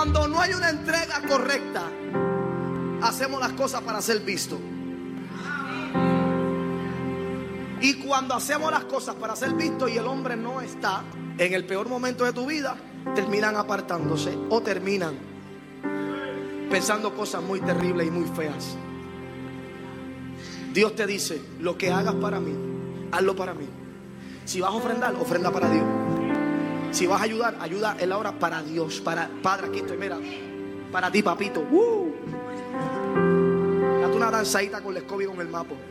cuando no hay una entrega correcta, hacemos las cosas para ser vistos. Y cuando hacemos las cosas para ser vistos y el hombre no está en el peor momento de tu vida, terminan apartándose o terminan pensando cosas muy terribles y muy feas. Dios te dice: lo que hagas para mí, hazlo para mí. Si vas a ofrendar, ofrenda para Dios. Si vas a ayudar, ayuda en la hora para Dios. Padre, aquí estoy, mira, para ti, papito. Date una danzadita con la escoba y con el mapo.